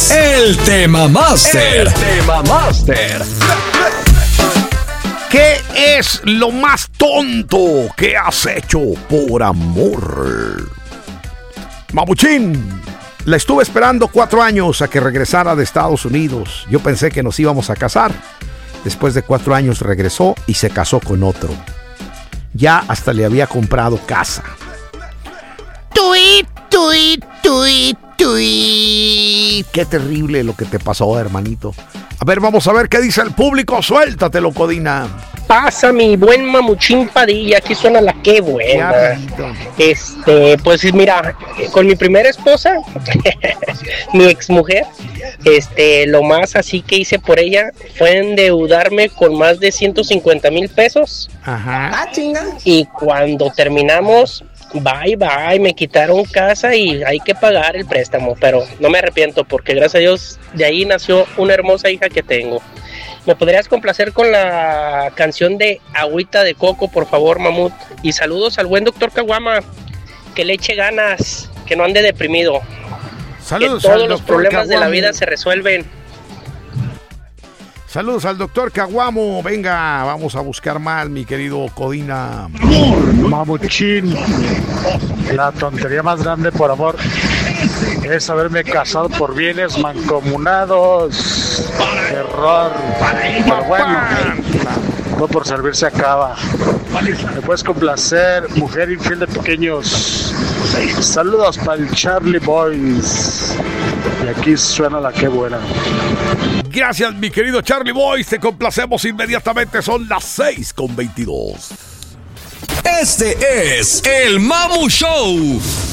el Tema Master. El Tema Master. ¿Qué es lo más tonto que has hecho por amor? Mamuchín, la estuve esperando 4 años a que regresara de Estados Unidos. Yo pensé que nos íbamos a casar. Después de 4 años regresó y se casó con otro. Ya hasta le había comprado casa. Tuit, tuit, tuit, tuit. Qué terrible lo que te pasó, hermanito. A ver, vamos a ver qué dice el público. Suéltatelo, Codina. Pasa, mi buen Mamuchín Padilla, aquí suena la que buena. Pues mira, con mi primera esposa, mi exmujer, lo más así que hice por ella fue endeudarme con más de 150,000 pesos. Ajá. Y cuando terminamos, bye, me quitaron casa y hay que pagar el préstamo, pero no me arrepiento porque gracias a Dios de ahí nació una hermosa hija que tengo. ¿Me podrías complacer con la canción de Agüita de Coco, por favor, Mamut? Y saludos al buen doctor Caguama, que le eche ganas, que no ande deprimido. Saludos que todos al los doctor problemas de la Caguamo. vida se resuelven. Saludos al doctor Caguamo. Venga, vamos a buscar mal, mi querido Codina. Mamuchín, la tontería más grande por amor es haberme casado por bienes mancomunados. Error. Pero bueno, no por servir se acaba. Me puedes complacer, mujer infiel de pequeños. Saludos para el Charlie Boys. Y aquí suena la que buena. Gracias, mi querido Charlie Boys. Te complacemos inmediatamente. Son las 6:22. Este es el Mamu Show.